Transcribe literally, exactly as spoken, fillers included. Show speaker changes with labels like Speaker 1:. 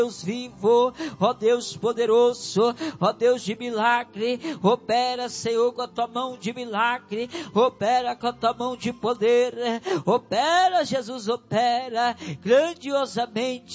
Speaker 1: Deus vivo, ó Deus poderoso, ó Deus de milagre, opera, Senhor, com a tua mão de milagre, opera com a tua mão de poder, opera, Jesus, opera grandiosamente